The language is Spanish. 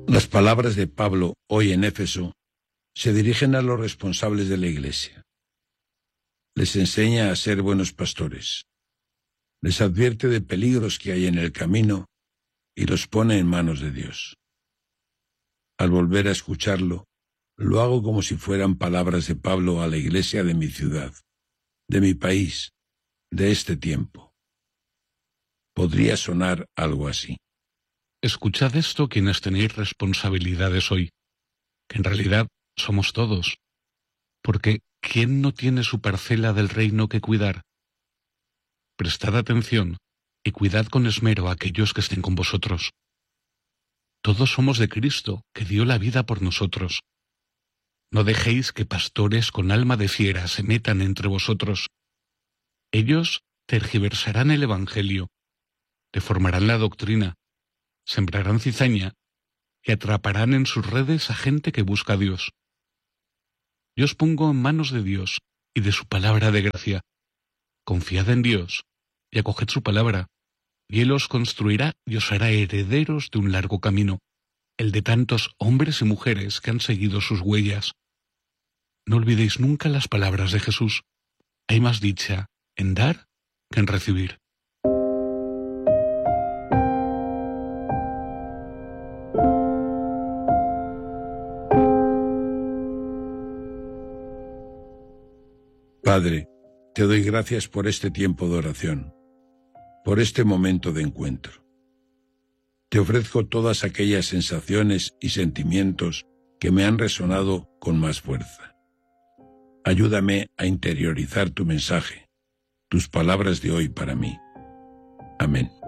Las palabras de Pablo hoy en Éfeso se dirigen a los responsables de la Iglesia. Les enseña a ser buenos pastores. Les advierte de peligros que hay en el camino y los pone en manos de Dios. Al volver a escucharlo, lo hago como si fueran palabras de Pablo a la Iglesia de mi ciudad, de mi país, de este tiempo. Podría sonar algo así. Escuchad esto quienes tenéis responsabilidades hoy, que en realidad somos todos, porque ¿quién no tiene su parcela del reino que cuidar? Prestad atención y cuidad con esmero a aquellos que estén con vosotros. Todos somos de Cristo, que dio la vida por nosotros. No dejéis que pastores con alma de fiera se metan entre vosotros. Ellos tergiversarán el Evangelio, deformarán la doctrina, sembrarán cizaña y atraparán en sus redes a gente que busca a Dios. Yo os pongo en manos de Dios y de su palabra de gracia. Confiad en Dios y acoged su palabra, y Él os construirá y os hará herederos de un largo camino, el de tantos hombres y mujeres que han seguido sus huellas. No olvidéis nunca las palabras de Jesús. Hay más dicha en dar que en recibir. Padre, te doy gracias por este tiempo de oración, por este momento de encuentro. Te ofrezco todas aquellas sensaciones y sentimientos que me han resonado con más fuerza. Ayúdame a interiorizar tu mensaje, tus palabras de hoy para mí. Amén.